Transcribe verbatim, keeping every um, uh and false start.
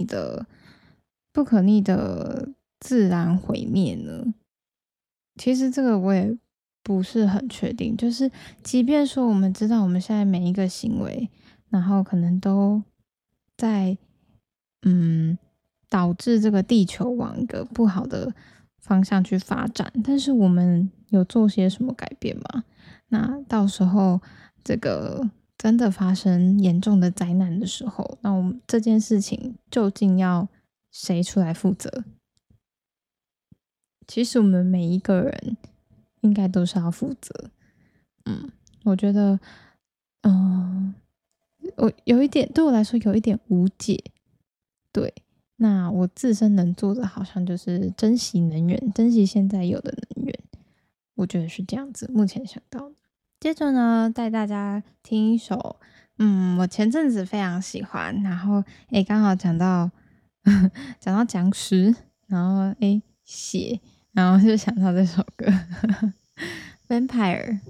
的不可逆的自然毁灭呢？其实这个我也不是很确定，就是即便说我们知道我们现在每一个行为，然后可能都在嗯导致这个地球往一个不好的方向去发展，但是我们有做些什么改变吗？那到时候这个真的发生严重的灾难的时候，那我们这件事情究竟要谁出来负责？其实我们每一个人应该都是要负责。嗯，我觉得，嗯、我有一点对我来说有一点无解。对，那我自身能做的好像就是珍惜能源，珍惜现在有的能源。我觉得是这样子，目前想到的。接着呢，带大家听一首，嗯，我前阵子非常喜欢，然后诶，刚好讲到讲到僵尸，然后诶血，然后就想到这首歌《Vampire》。